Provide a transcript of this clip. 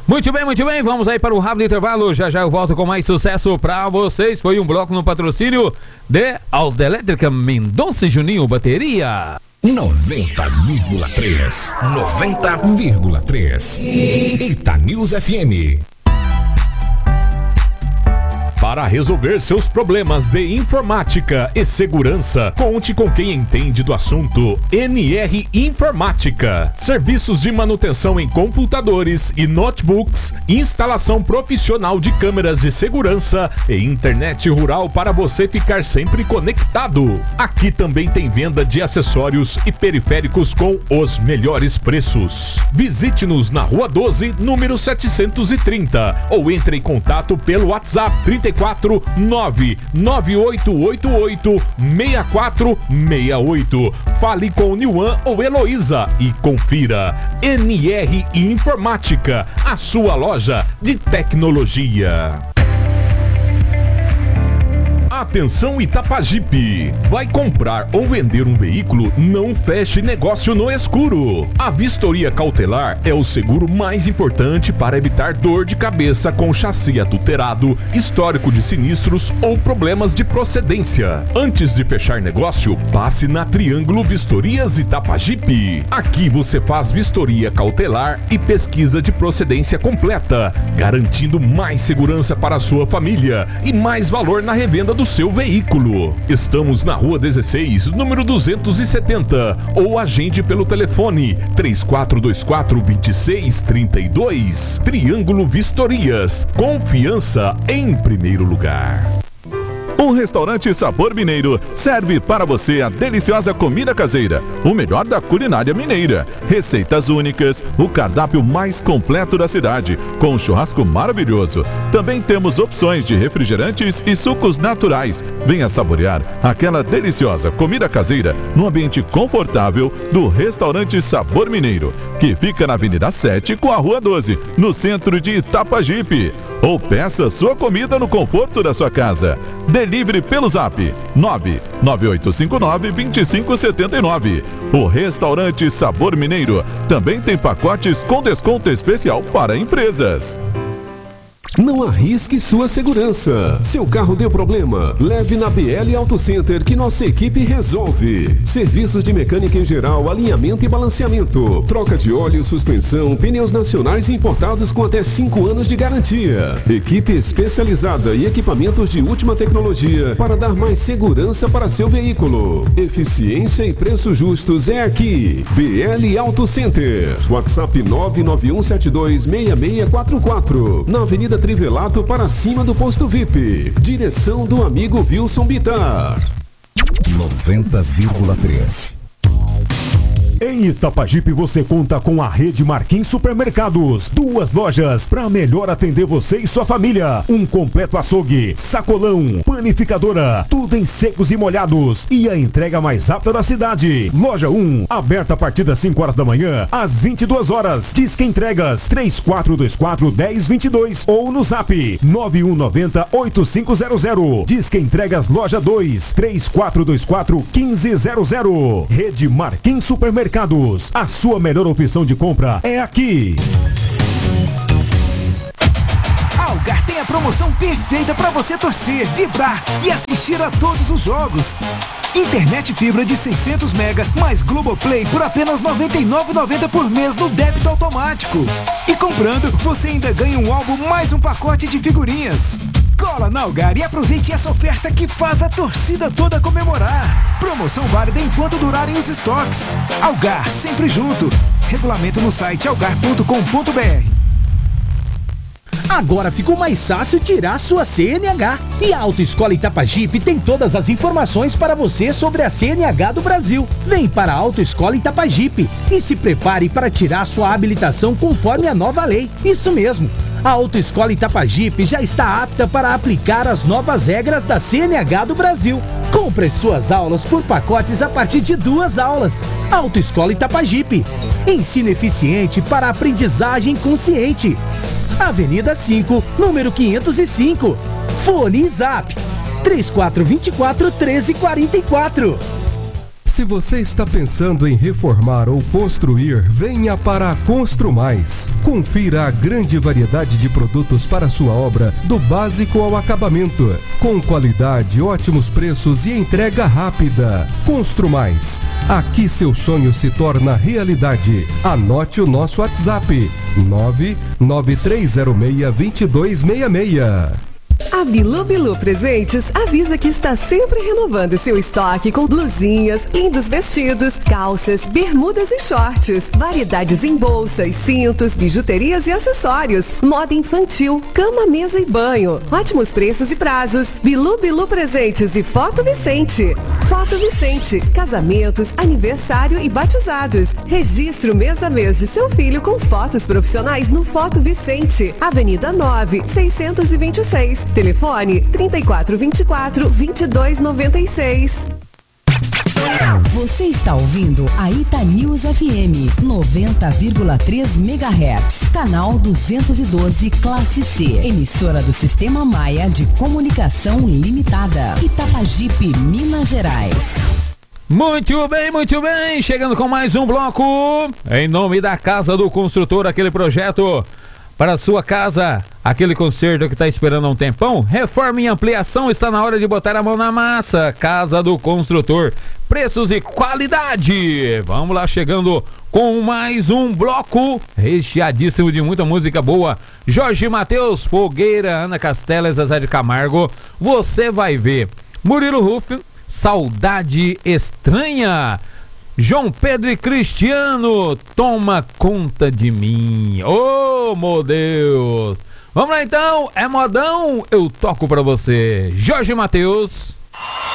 Muito bem, vamos aí para o rápido intervalo, já eu volto com mais sucesso pra vocês. Foi um bloco no patrocínio de Autoelétrica Mendonça e Juninho Bateria. 90,3 Itanews FM. Para resolver seus problemas de informática e segurança, conte com quem entende do assunto. NR Informática. Serviços de manutenção em computadores e notebooks, instalação profissional de câmeras de segurança e internet rural para você ficar sempre conectado. Aqui também tem venda de acessórios e periféricos com os melhores preços. Visite-nos na Rua 12, número 730, ou entre em contato pelo WhatsApp 34-99888-6468. Fale com Nilvan ou Heloísa e confira. NR Informática, a sua loja de tecnologia. Atenção Itapajipe! Vai comprar ou vender um veículo? Não feche negócio no escuro. A vistoria cautelar é o seguro mais importante para evitar dor de cabeça com chassi adulterado, histórico de sinistros ou problemas de procedência. Antes de fechar negócio, passe na Triângulo Vistorias Itapajipe. Aqui você faz vistoria cautelar e pesquisa de procedência completa, garantindo mais segurança para a sua família e mais valor na revenda do seu veículo. Estamos na Rua 16, número 270, ou agende pelo telefone 3424-2632. Triângulo Vistorias, confiança em primeiro lugar. O restaurante Sabor Mineiro serve para você a deliciosa comida caseira, o melhor da culinária mineira, receitas únicas, o cardápio mais completo da cidade, com um churrasco maravilhoso. Também temos opções de refrigerantes e sucos naturais. Venha saborear aquela deliciosa comida caseira no ambiente confortável do restaurante Sabor Mineiro, que fica na Avenida 7 com a Rua 12, no centro de Itapajipe. Ou peça sua comida no conforto da sua casa. Delivery pelo Zap 99859-2579. O restaurante Sabor Mineiro também tem pacotes com desconto especial para empresas. Não arrisque sua segurança. Seu carro deu problema? Leve na BL Auto Center que nossa equipe resolve. Serviços de mecânica em geral, alinhamento e balanceamento. Troca de óleo, suspensão, pneus nacionais e importados com até 5 anos de garantia. Equipe especializada e equipamentos de última tecnologia para dar mais segurança para seu veículo. Eficiência e preços justos é aqui. BL Auto Center. WhatsApp 991726644. Na Avenida Trivelato para cima do posto VIP. Direção do amigo Wilson Bittar. 90,3. Em Itapajipe você conta com a rede Marquim Supermercados. 2 lojas para melhor atender você e sua família. Um completo açougue, sacolão, panificadora, tudo em secos e molhados. E a entrega mais rápida da cidade. Loja 1, aberta a partir das 5 horas da manhã às 22 horas. Disque entregas 3424-1022 ou no Zap 9190-8500. Disque entregas loja 2, 3424-1500. Rede Marquim Supermercados. A sua melhor opção de compra é aqui. A Algar tem a promoção perfeita para você torcer, vibrar e assistir a todos os jogos. Internet fibra de 600 mega mais Globoplay por apenas R$ 99,90 por mês no débito automático. E comprando, você ainda ganha um álbum mais um pacote de figurinhas. Cola na Algar e aproveite essa oferta que faz a torcida toda comemorar. Promoção válida enquanto durarem os estoques. Algar, sempre junto. Regulamento no site algar.com.br. Agora ficou mais fácil tirar sua CNH. E a Autoescola Itapajipe tem todas as informações para você sobre a CNH do Brasil. Vem para a Autoescola Itapajipe e se prepare para tirar sua habilitação conforme a nova lei. Isso mesmo. A Autoescola Itapajipe já está apta para aplicar as novas regras da CNH do Brasil. Compre suas aulas por pacotes a partir de 2 aulas. Autoescola Itapajipe. Ensino eficiente para aprendizagem consciente. Avenida 5, número 505. Fone e Zap 3424-1344. Se você está pensando em reformar ou construir, venha para a Construmais. Confira a grande variedade de produtos para sua obra, do básico ao acabamento, com qualidade, ótimos preços e entrega rápida. Construmais. Aqui seu sonho se torna realidade. Anote o nosso WhatsApp: 99306-2266. A Bilu Bilu Presentes avisa que está sempre renovando seu estoque com blusinhas, lindos vestidos, calças, bermudas e shorts, variedades em bolsas, cintos, bijuterias e acessórios, moda infantil, cama, mesa e banho, ótimos preços e prazos. Bilu Bilu Presentes e Foto Vicente. Foto Vicente, casamentos, aniversário e batizados. Registre o mês a mês de seu filho com fotos profissionais no Foto Vicente, Avenida 9, 626. Telefone 3424-2296. Você está ouvindo a Itanews FM 90,3 MHz, canal 212 Classe C, emissora do Sistema Maia de Comunicação Limitada, Itapajipe, Minas Gerais. Muito bem, chegando com mais um bloco, em nome da Casa do Construtor, aquele projeto para a sua casa, aquele conserto que está esperando há um tempão, reforma e ampliação, está na hora de botar a mão na massa. Casa do Construtor, preços e qualidade. Vamos lá, chegando com mais um bloco recheadíssimo de muita música boa. Jorge Mateus, Fogueira, Ana Castela, Zezé de Camargo, Você Vai Ver, Murilo Ruff, Saudade Estranha, João Pedro e Cristiano, Toma Conta de Mim. Oh, meu Deus. Vamos lá então, é modão, eu toco pra você. Jorge Mateus.